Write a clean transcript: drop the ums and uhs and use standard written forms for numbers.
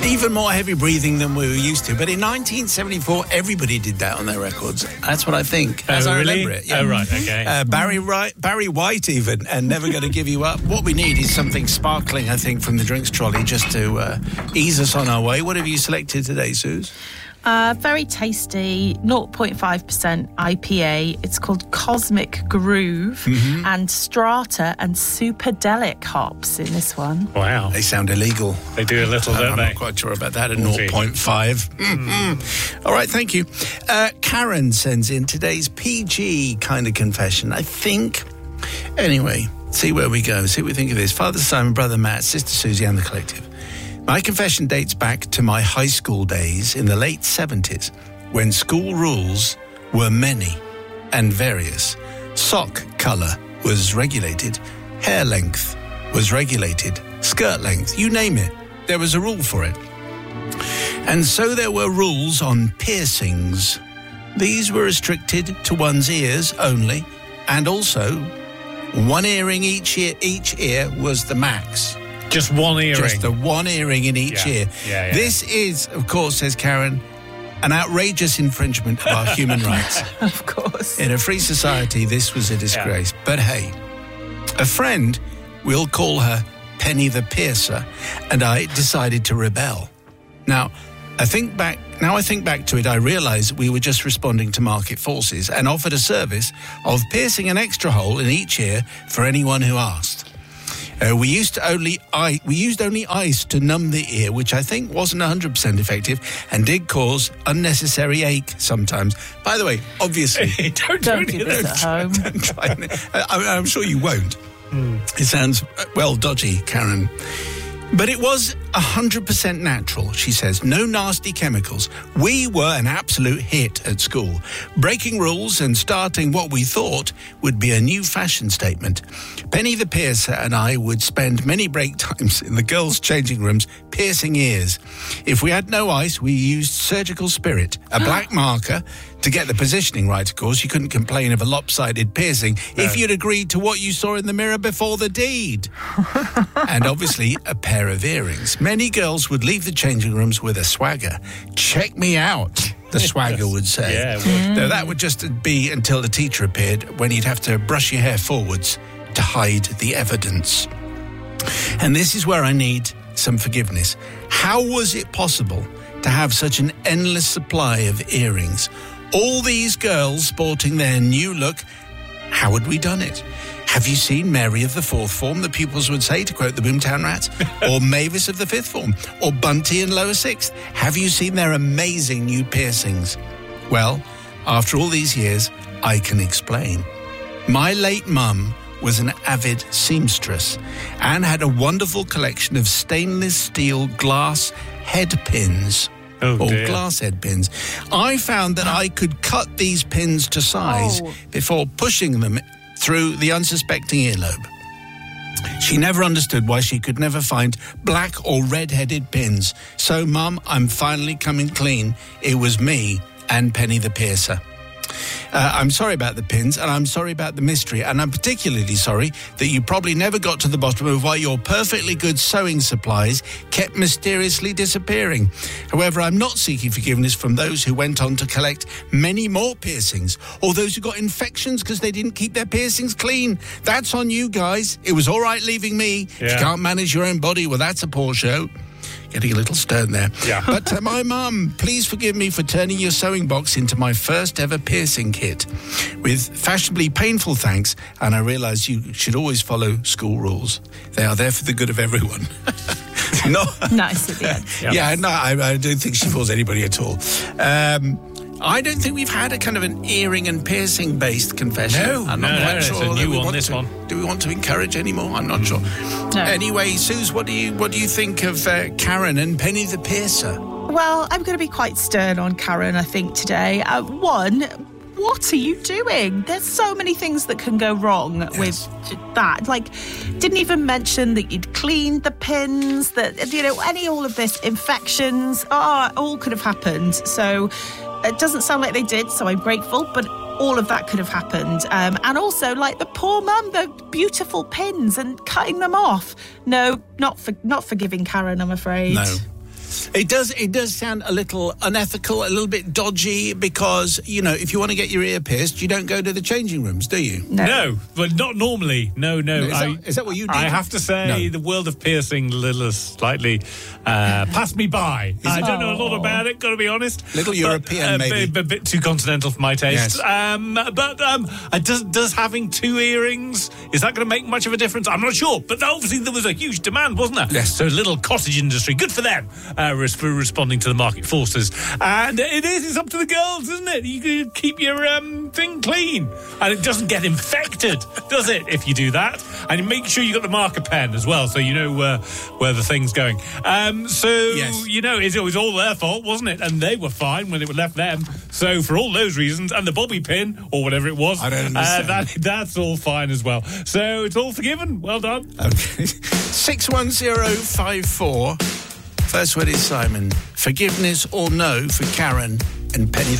Even more heavy breathing than we were used to. But in 1974, everybody did that on their records. That's what I think. As I remember it. Yeah. Oh, right, okay. Barry White even, and Never Gonna Give You Up. What we need is something sparkling, I think, from the drinks trolley just to ease us on our way. What have you selected today, Suze? Very tasty, 0.5% IPA. It's called Cosmic Groove, and Strata and Superdelic hops in this one. Wow. They sound illegal. They do a little, don't I'm they? not quite sure about that at 0.5. All right, thank you. Karen sends in today's PG kind of confession, I think. Anyway, see where we go. See what we think of this. Father Simon, Brother Matt, Sister Susie and the collective. My confession dates back to my high school days in the late 70s, when school rules were many and various. Sock colour was regulated, hair length was regulated, skirt length, you name it. There was a rule for it. And so there were rules on piercings. These were restricted to one's ears only, and also one earring each ear was the max. Just one earring. Just the one earring in each ear. Yeah. This is, of course, says Karen, an outrageous infringement of our human rights. Of course. In a free society, this was a disgrace. Yeah. But hey, a friend, we'll call her Penny the Piercer, and I decided to rebel. Now I think back to it, I realise we were just responding to market forces and offered a service of piercing an extra hole in each ear for anyone who asked. We used only ice to numb the ear, which I think wasn't 100% effective and did cause unnecessary ache sometimes. By the way, obviously... don't do this at home. Don't try it. I'm sure you won't. It sounds, dodgy, Karen. But it was 100% natural, she says. No nasty chemicals. We were an absolute hit at school, breaking rules and starting what we thought would be a new fashion statement. Penny the Piercer and I would spend many break times in the girls' changing rooms piercing ears. If we had no ice, we used surgical spirit, a black marker, to get the positioning right, of course. You couldn't complain of a lopsided piercing if you'd agreed to what you saw in the mirror before the deed. And obviously, a pair of earrings. Many girls would leave the changing rooms with a swagger. Check me out, the swagger would say. Yeah, it would. Now, that would just be until the teacher appeared, when you'd have to brush your hair forwards to hide the evidence. And this is where I need some forgiveness. How was it possible to have such an endless supply of earrings? All these girls sporting their new look. How had we done it? Have you seen Mary of the fourth form, the pupils would say, to quote the Boomtown Rats? Or Mavis of the fifth form? Or Bunty in lower sixth? Have you seen their amazing new piercings? Well, after all these years, I can explain. My late mum was an avid seamstress and had a wonderful collection of stainless steel glass head pins. Glass head pins. I found that I could cut these pins to size before pushing them through the unsuspecting earlobe. She never understood why she could never find black or red-headed pins. So, Mum, I'm finally coming clean. It was me and Penny the Piercer. I'm sorry about the pins, and I'm sorry about the mystery, and I'm particularly sorry that you probably never got to the bottom of why your perfectly good sewing supplies kept mysteriously disappearing. However, I'm not seeking forgiveness from those who went on to collect many more piercings, or those who got infections because they didn't keep their piercings clean. That's on you guys. It was all right leaving me. Yeah. If you can't manage your own body, well, that's a poor show. Getting a little stern there. Yeah. But my mum, please forgive me for turning your sewing box into my first ever piercing kit. With fashionably painful thanks, and I realise you should always follow school rules. They are there for the good of everyone. No. Nice at the end. Yeah, no, I don't think she fools anybody at all. I don't think we've had a kind of an earring and piercing based confession. No, I'm not quite sure. It's a new one, this one. Do we want to encourage any more? I'm not sure. No. Anyway, Suze, what do you think of Karen and Penny the Piercer? Well, I'm going to be quite stern on Karen, I think, today. One, what are you doing? There's so many things that can go wrong with that. Like, didn't even mention that you'd cleaned the pins, that, all of this, infections, all could have happened. So it doesn't sound like they did, so I'm grateful, but all of that could have happened. And also, like, the poor mum, the beautiful pins and cutting them off. No, not forgiving Karen, I'm afraid. No. It does sound a little unethical, a little bit dodgy, because, if you want to get your ear pierced, you don't go to the changing rooms, do you? No, but not normally. No. Is that what you do? I have to say, the world of piercing, little slightly passed me by. I don't know a lot about it, got to be honest. Little European, maybe. A bit too continental for my taste. Yes. Does having two earrings, is that going to make much of a difference? I'm not sure, but obviously there was a huge demand, wasn't there? Yes. So little cottage industry, good for them, for responding to the market forces. And it's up to the girls, isn't it? You can keep your thing clean, and it doesn't get infected, does it, if you do that? And you make sure you got the marker pen as well, so you know where the thing's going. Yes. It was all their fault, wasn't it? And they were fine when it left them. So for all those reasons, and the bobby pin, or whatever it was, I don't understand. That's all fine as well. So it's all forgiven. Well done. Okay. 61054. First word is Simon. Forgiveness or no for Karen and Penny the